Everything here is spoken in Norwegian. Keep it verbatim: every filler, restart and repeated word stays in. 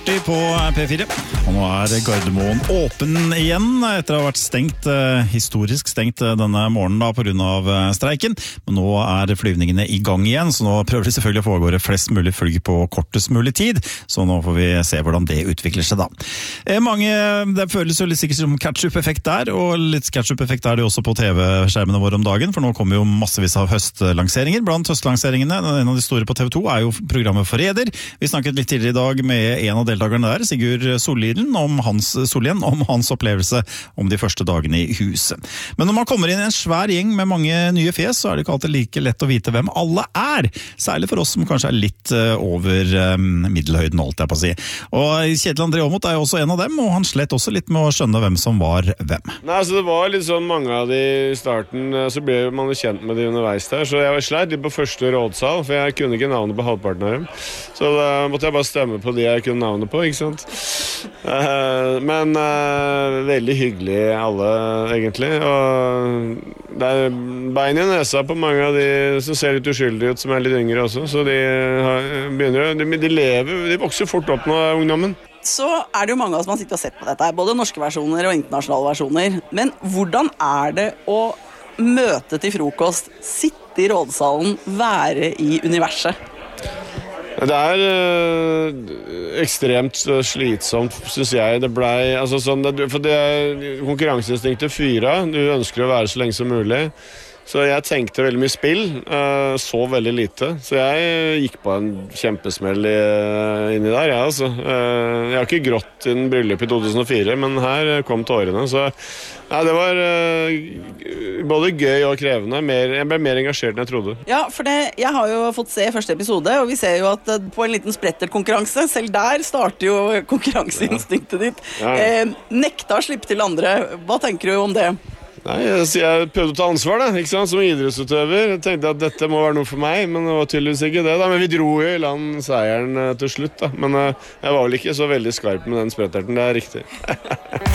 På P fire, og nå er Gardermoen åpen igjen etter å ha vært stengt, historisk stengt denne morgenen da på grunn av streiken, men nå er flyvningene i gang igjen, så nå prøver de selvfølgelig å få av gårde flest mulig fly på kortest mulig tid, så nå får vi se hvordan det utvikler seg da. Mange, det føles jo litt sikkert som catch-up-effekt der, og litt catch-up-effekt er det også på T V-skjermene våre om dagen, for nå kommer jo massevis av høstlanseringer. Blant høstlanseringene, en av de store på T V to, er jo programmet Forræder. Vi snakket litt tidligere i dag med en av deltakerne der, Sigurd Solliden, om hans, Sollien, om hans opplevelse om de første dagene i huset. Men når man kommer inn i en svær gjeng med mange nye fjes, så er det ikke alltid like lett å vite hvem alle er. Særlig for oss som kanskje er litt uh, over um, middelhøyden, holdt jeg på å si. Og Kjetil André Aamodt er jo også en av dem, og han slett også litt med å skjønne hvem som var hvem. Nei, altså det var litt sånn mange av de i starten, så ble man jo kjent med de underveis der, så jeg var sleit litt på første rådsal, for jeg kunne ikke navnet på halvparten av dem. Så da måtte jeg bare stemme på de jeg kunne navnet på, ikke sant? Uh, men uh, veldig hyggelig alle, egentlig. Og det er bein i nesa på mange av de som ser litt uskyldige ut, som er litt yngre også. Så de, har, begynner, de, de lever, de vokser fort opp nå, ungdommen. Så er det jo mange av oss som har sittet og sett på dette, både norske versjoner og internasjonale versjoner. Men hvordan er det å møte til frokost, sitte i rådsalen, være i universet? Det er øh, ekstremt slitsomt, synes jeg. Det ble, altså sånn, det, for det er konkurranseinstinktet fyra. Du ønsker å være så lenge som mulig. Så jeg tenkte veldig mye spill, øh, så veldig lite. Så jeg gikk på en kjempesmell i, inni der, ja, altså. Uh, jeg har ikke grått innen bryllup i to tusen og fire, men her kom tårene. Så ja, det var uh, både gøy og krevende. Mer, jeg ble mer engasjert enn jeg trodde. Ja, for det, jeg har jo fått se første episode, og vi ser jo at på en liten spretterkonkurranse, selv der starter jo konkurranseinstinktet ditt. Ja. Eh, nekta å slippe til andre. Hva tenker du om det? Nei, jeg, jeg prøvde å ta ansvar da, ikke sant, som idrettsutøver. Jeg tenkte at dette må være noe for meg, men det var tydeligvis ikke det da. Men vi dro jo i land seieren til slutt da. Men uh, jeg var vel ikke så veldig skarp med den spretterten, det er riktig.